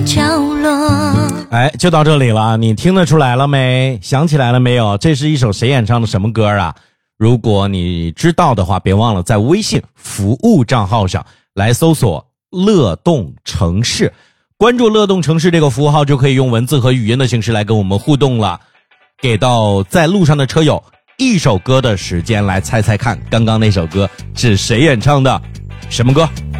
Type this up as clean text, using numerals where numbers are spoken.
角落。 哎，就到这里了，你听得出来了没？想起来了没有？这是一首谁演唱的什么歌啊？如果你知道的话，别忘了在微信服务账号上来搜索乐动城市，关注乐动城市这个服务号，就可以用文字和语音的形式来跟我们互动了。给到在路上的车友一首歌的时间来猜猜看，刚刚那首歌是谁演唱的？什么歌？